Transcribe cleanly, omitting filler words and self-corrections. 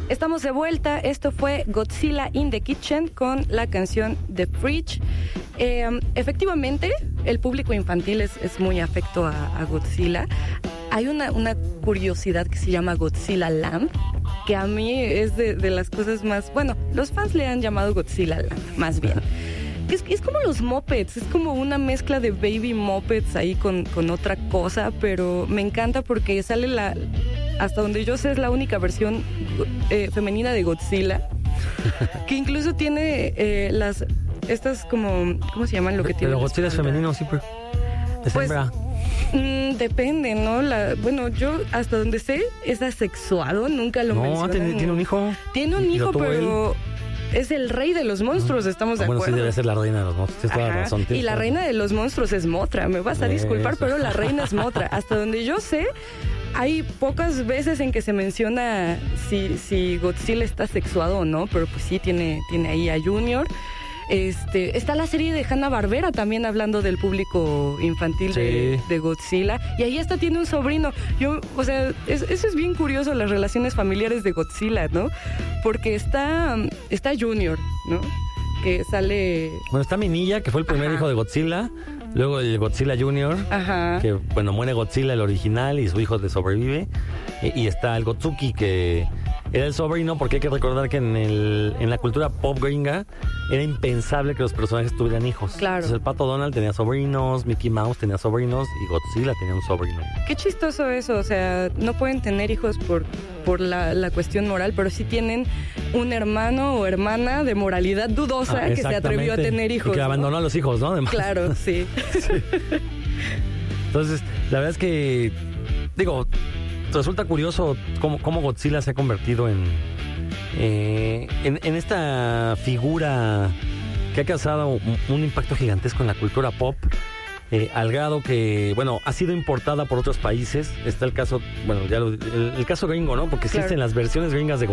Estamos de vuelta. Esto fue Godzilla in the Kitchen con la canción The Fridge. Efectivamente, el público infantil es muy afecto a Godzilla. Hay una curiosidad que se llama Godzilla Land, que a mí es de las cosas más... Bueno, los fans le han llamado Godzilla Land, más bien. Es como los Muppets, es como una mezcla de Baby Muppets ahí con otra cosa, pero me encanta porque sale hasta donde yo sé es la única versión femenina de Godzilla, que incluso tiene estas como, ¿cómo se llaman lo que tiene? Pero Godzilla es femenino siempre. Es pues, hembra. Depende, ¿no? Bueno, yo hasta donde sé es asexuado, nunca lo mencionan. No, tiene un hijo. Tiene un hijo, pero... Es el rey de los monstruos, estamos de acuerdo. Bueno, sí debe ser la reina de los monstruos. Tienes toda la razón. Y la reina de los monstruos es Mothra. Me vas a disculpar, pero la reina es Mothra. Hasta donde yo sé, hay pocas veces en que se menciona si Godzilla está sexuado o no, pero pues sí tiene ahí a Junior. Está la serie de Hanna-Barbera también hablando del público infantil de Godzilla. Y ahí hasta tiene un sobrino. Eso es bien curioso, las relaciones familiares de Godzilla, ¿no? Porque está Junior, ¿no? Que sale... Bueno, está Minilla, que fue el primer hijo de Godzilla. Luego el Godzilla Junior, que muere Godzilla, el original, y su hijo le sobrevive. Y está el Gotsuki, que era el sobrino, porque hay que recordar que en la cultura pop gringa era impensable que los personajes tuvieran hijos. Claro. Entonces el Pato Donald tenía sobrinos, Mickey Mouse tenía sobrinos y Godzilla tenía un sobrino. Qué chistoso eso, o sea, no pueden tener hijos por la cuestión moral, pero sí tienen un hermano o hermana de moralidad dudosa que se atrevió a tener hijos. Y que abandonó a los hijos, ¿no? Además. Claro, sí. Entonces, la verdad es que, resulta curioso cómo Godzilla se ha convertido en esta figura que ha causado un impacto gigantesco en la cultura pop, al grado que, ha sido importada por otros países. Está el caso, el caso gringo, ¿no? Porque existen las versiones gringas de